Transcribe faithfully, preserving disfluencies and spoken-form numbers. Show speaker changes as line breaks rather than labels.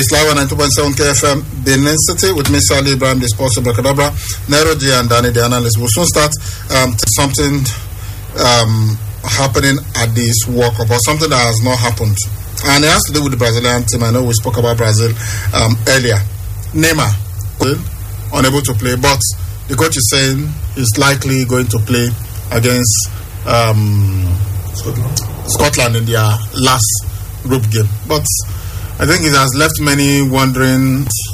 It's live on ninety point seven K F M, Benin City, with me, Sally Ibrahim, the sports Abracadabra, Nero G, and Danny, the analyst. We'll soon start um, something um, happening at this World Cup, or something that has not happened. And it has to do with the Brazilian team. I know we spoke about Brazil um, earlier. Neymar, unable to play, but the coach is saying he's likely going to play against um, Scotland in their last group game. But I think it has left many wondering